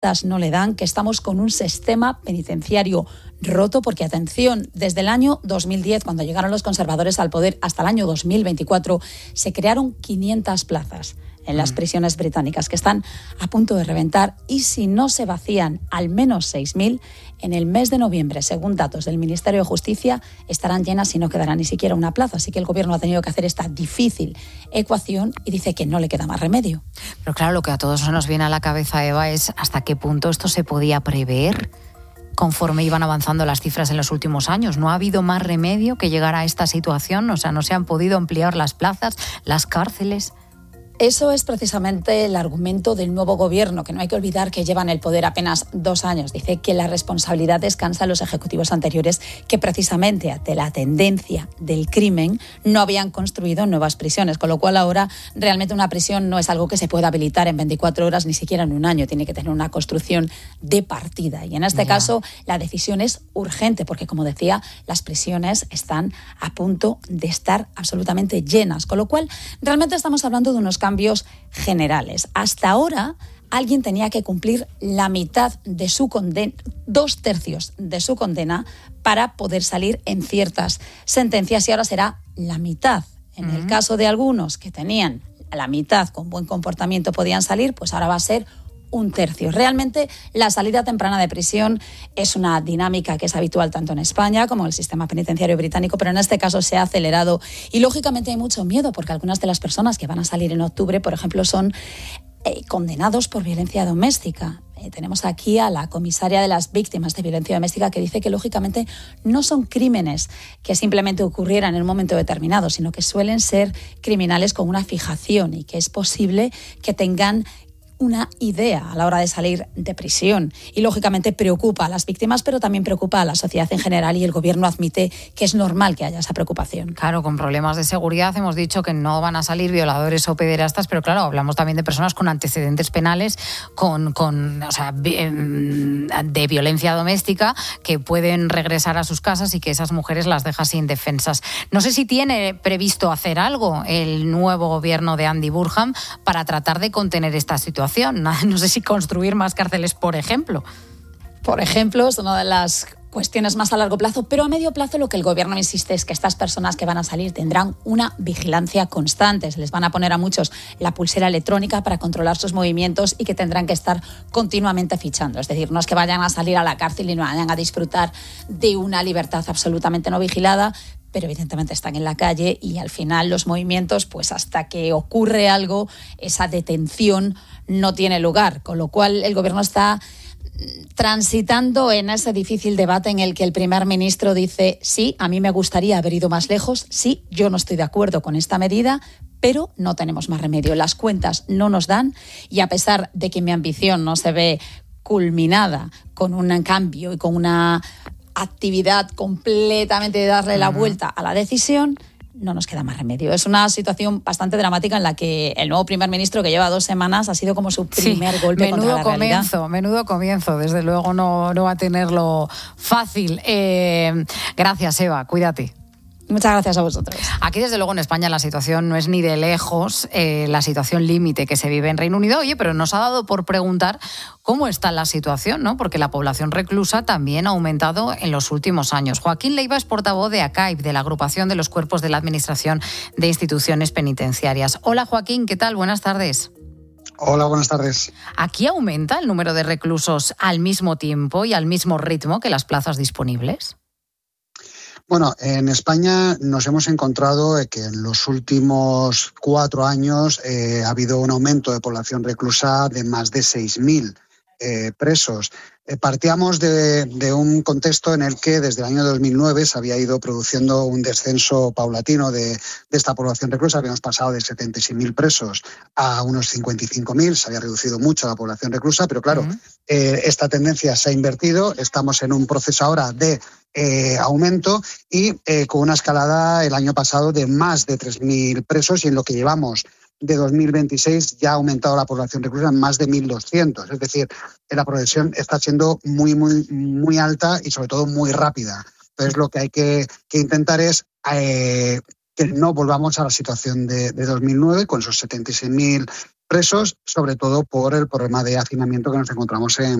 no le dan, que estamos con un sistema penitenciario roto, porque atención, desde el año 2010, cuando llegaron los conservadores al poder, hasta el año 2024, se crearon 500 plazas en las prisiones británicas que están a punto de reventar, y si no se vacían al menos 6.000, en el mes de noviembre, según datos del Ministerio de Justicia, estarán llenas y no quedará ni siquiera una plaza. Así que el Gobierno ha tenido que hacer esta difícil ecuación y dice que no le queda más remedio. Pero claro, lo que a todos nos viene a la cabeza, Eva, es hasta qué punto esto se podía prever conforme iban avanzando las cifras en los últimos años. ¿No ha habido más remedio que llegar a esta situación? O sea, ¿no se han podido ampliar las plazas, las cárceles? Eso es precisamente el argumento del nuevo gobierno, que no hay que olvidar que llevan el poder apenas 2 años. Dice que la responsabilidad descansa en los ejecutivos anteriores, que precisamente ante la tendencia del crimen no habían construido nuevas prisiones, con lo cual ahora realmente una prisión no es algo que se pueda habilitar en 24 horas, ni siquiera en un año. Tiene que tener una construcción de partida. Y en este caso la decisión es urgente, porque como decía, las prisiones están a punto de estar absolutamente llenas, con lo cual realmente estamos hablando de unos cambios generales. Hasta ahora alguien tenía que cumplir la mitad de su condena, 2/3 de su condena, para poder salir en ciertas sentencias, y ahora será la mitad. En el caso de algunos que tenían la mitad con buen comportamiento podían salir, pues ahora va a ser 1/3. Realmente la salida temprana de prisión es una dinámica que es habitual tanto en España como en el sistema penitenciario británico, pero en este caso se ha acelerado y lógicamente hay mucho miedo, porque algunas de las personas que van a salir en octubre, por ejemplo, son condenados por violencia doméstica. Tenemos aquí a la comisaria de las víctimas de violencia doméstica, que dice que lógicamente no son crímenes que simplemente ocurrieran en un momento determinado, sino que suelen ser criminales con una fijación y que es posible que tengan una idea a la hora de salir de prisión. Y lógicamente preocupa a las víctimas, pero también preocupa a la sociedad en general, y el Gobierno admite que es normal que haya esa preocupación. Claro, con problemas de seguridad hemos dicho que no van a salir violadores o pederastas, pero claro, hablamos también de personas con antecedentes penales, de violencia doméstica, que pueden regresar a sus casas y que esas mujeres las deja sin defensas. No sé si tiene previsto hacer algo el nuevo Gobierno de Andy Burnham para tratar de contener esta situación. No sé si construir más cárceles, por ejemplo. Por ejemplo, es una de las cuestiones más a largo plazo, pero a medio plazo lo que el Gobierno insiste es que estas personas que van a salir tendrán una vigilancia constante. Se les van a poner a muchos la pulsera electrónica para controlar sus movimientos y que tendrán que estar continuamente fichando. Es decir, no es que vayan a salir a la cárcel y no vayan a disfrutar de una libertad absolutamente no vigilada, pero evidentemente están en la calle y al final los movimientos, pues hasta que ocurre algo, esa detención no tiene lugar. Con lo cual el Gobierno está transitando en ese difícil debate en el que el primer ministro dice: sí, a mí me gustaría haber ido más lejos, sí, yo no estoy de acuerdo con esta medida, pero no tenemos más remedio. Las cuentas no nos dan, y a pesar de que mi ambición no se ve culminada con un cambio y con una actividad completamente de darle la vuelta a la decisión, no nos queda más remedio. Es una situación bastante dramática en la que el nuevo primer ministro, que lleva 2 semanas, ha sido como su primer golpe contra la realidad. Menudo comienzo, desde luego no va a tenerlo fácil. Gracias, Eva, cuídate. Muchas gracias a vosotros. Aquí, desde luego, en España la situación no es ni de lejos la situación límite que se vive en Reino Unido. Oye, pero nos ha dado por preguntar cómo está la situación, ¿no? Porque la población reclusa también ha aumentado en los últimos años. Joaquín Leiva es portavoz de ACAIP, de la Agrupación de los Cuerpos de la Administración de Instituciones Penitenciarias. Hola, Joaquín, ¿qué tal? Buenas tardes. Hola, buenas tardes. ¿Aquí aumenta el número de reclusos al mismo tiempo y al mismo ritmo que las plazas disponibles? Bueno, en España nos hemos encontrado que en los últimos 4 años ha habido un aumento de población reclusa de más de 6.000 presos. Partíamos de un contexto en el que desde el año 2009 se había ido produciendo un descenso paulatino de esta población reclusa. Habíamos pasado de 76.000 presos a unos 55.000. Se había reducido mucho la población reclusa, pero claro, esta tendencia se ha invertido. Estamos en un proceso ahora de aumento y con una escalada el año pasado de más de 3.000 presos, y en lo que llevamos de 2026 ya ha aumentado la población reclusa en más de 1.200. Es decir, la progresión está siendo muy, muy, muy alta y sobre todo muy rápida. Entonces lo que hay que intentar es que no volvamos a la situación de 2009 con esos 76.000 presos, sobre todo por el problema de hacinamiento que nos encontramos en